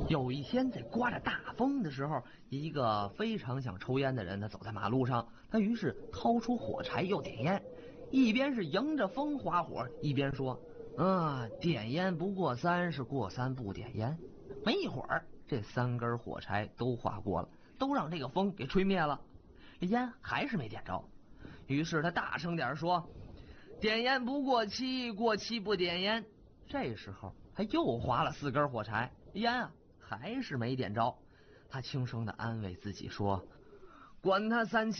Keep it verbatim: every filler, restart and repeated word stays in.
有一天在刮着大风的时候，一个非常想抽烟的人，他走在马路上，他于是掏出火柴又点烟，一边是迎着风划火，一边说：啊，点烟不过三，是过三不点烟。没一会儿，这三根火柴都划过了，都让这个风给吹灭了，这烟还是没点着。于是他大声点说：点烟不过七，过七不点烟。这时候他又划了四根火柴，烟啊还是没点着。他轻声的安慰自己说：管他三七